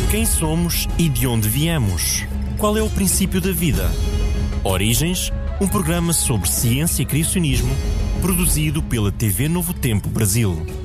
Quem somos e de onde viemos? Qual é o princípio da vida? Origens, um programa sobre ciência e criacionismo, produzido pela TV Novo Tempo Brasil.